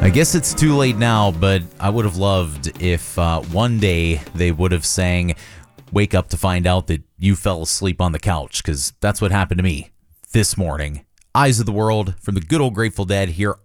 I guess it's too late now, but I would have loved if one day they would have sang "Wake Up to Find Out That You Fell Asleep on the Couch," because that's what happened to me this morning. Eyes of the World from the good old Grateful Dead here